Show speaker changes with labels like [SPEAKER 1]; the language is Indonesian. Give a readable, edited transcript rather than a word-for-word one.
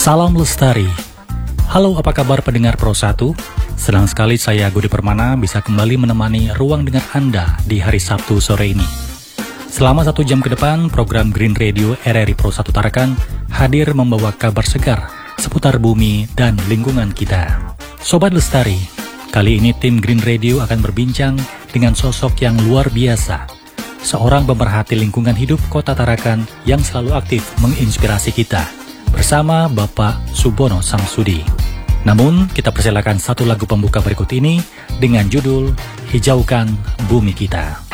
[SPEAKER 1] Salam Lestari. Halo, apa kabar pendengar Pro 1? Senang sekali saya Gudi Permana bisa kembali menemani ruang dengar Anda di hari Sabtu sore ini. Selama 1 jam ke depan, program Green Radio RRI Pro 1 Tarakan hadir membawa kabar segar seputar bumi dan lingkungan kita. Sobat Lestari, kali ini tim Green Radio akan berbincang dengan sosok yang luar biasa. Seorang pemerhati lingkungan hidup Kota Tarakan yang selalu aktif menginspirasi kita. Bersama Bapak Subono Samsudi. Namun, kita persilakan satu lagu pembuka berikut ini dengan judul Hijaukan Bumi Kita.